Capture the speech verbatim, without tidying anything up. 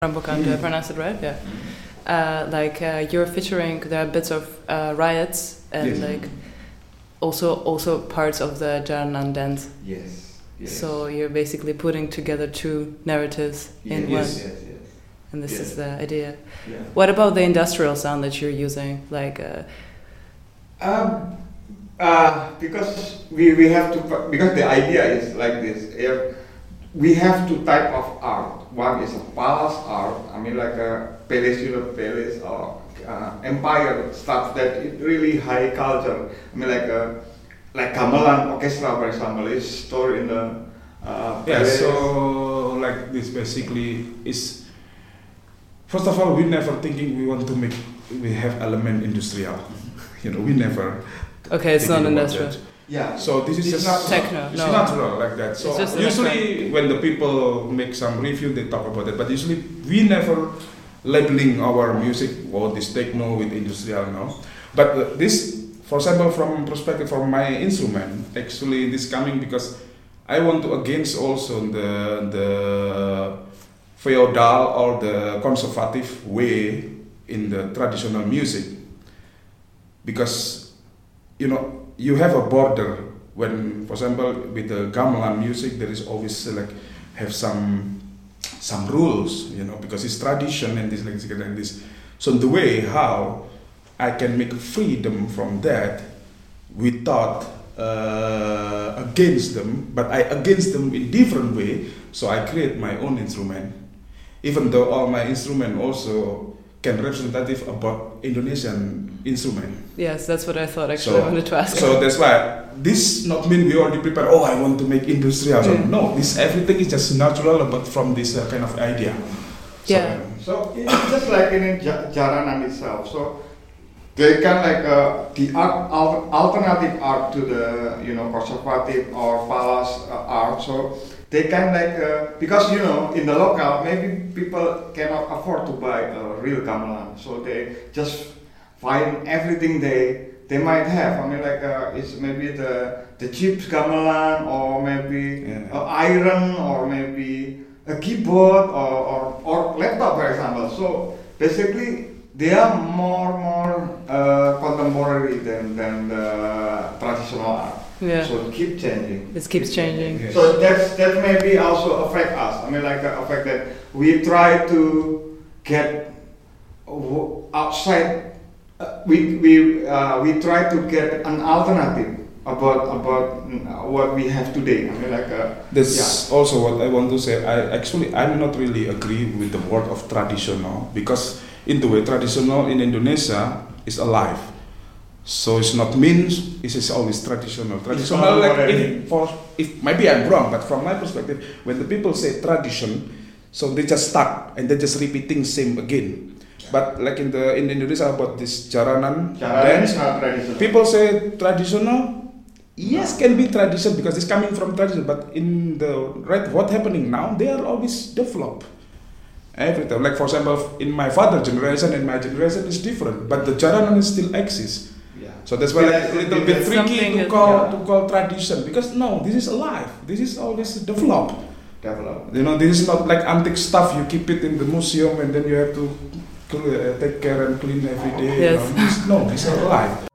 Rambukan, do I pronounce it right? Yeah. Uh, like uh, you're featuring, there are bits of uh, riots and yes. like also also parts of the Jaranan dance. Yes. yes. So you're basically putting together two narratives yes. in yes, one. Yes, yes, And this yes. is the idea. Yeah. What about the industrial sound that you're using? Like. Uh, um, uh, because we, we have to, because the idea is like this. If we have two type of art. One is a palace art. I mean, like a palace, Europe palace, or uh, empire stuff that is really high culture. I mean, like a like gamelan orchestra, for example, is stored in the uh, yeah. palace. So like this basically is. First of all, we never thinking we want to make we have element industrial. You know, we never. Okay, it's not industrial. That. Yeah. So this is it's just not techno. It's no. natural like that. So usually when the people make some review, they talk about it. But usually we never labeling our music or this techno with industrial now. But uh, this, for example, from perspective from my instrument, actually this coming because I want to against also the the feudal or the conservative way in the traditional music, because you know. You have a border when, for example, with the gamelan music, there is always uh, like have some some rules, you know, because it's tradition and this like this, like this. So the way how I can make freedom from that without uh, against them, but I against them in different way. So I create my own instrument, even though all my instrument also can representative about Indonesian instrument. Yes, that's what I thought actually. So, I wanted to ask. So that's why this not mean we already prepare. Oh, I want to make industrial. So mm. no, this everything is just natural, but from this uh, kind of idea. Yeah. So, so it's just like in Jaranan itself. So they can like uh, the art, alternative art to the you know conservative or palace uh, art. So they can like uh, because you know in the local maybe people cannot afford to buy a real gamelan, so they just find everything they they might have. I mean, like uh, it's maybe the the cheap gamelan, or maybe yeah. uh, iron, or maybe a keyboard, or, or or laptop, for example. So basically, they are more more uh, contemporary than than the traditional art. Yeah. So it keeps changing. It keeps changing. Yes. So that's that maybe also affect us. I mean, like uh, affect that we try to get outside. Uh, we we uh, we try to get an alternative about about what we have today. I mean, like uh, that's yeah. also what I want to say. I actually I'm not really agree with the word of traditional, because in the way traditional in Indonesia is alive. So it's not means it is always traditional. Traditional like in, for if maybe I'm wrong, but from my perspective, when the people say tradition, so they just stuck and they just repeating same again. But like in the in Indonesia about this Jaranan dance, people say traditional. Yes, can be tradition because it's coming from tradition. But in the right, what happening now? They are always developed. Every time, like for example, in my father generation and my generation is different, but the Jaranan still exists. Yeah. So that's why like, a little bit tricky to call yeah. to call tradition, because no, this is alive. This is always developed. Developed. You know, this is not like antique stuff. You keep it in the museum and then you have to uh, take care and clean every day. Yes. You know, this, no, it's alive.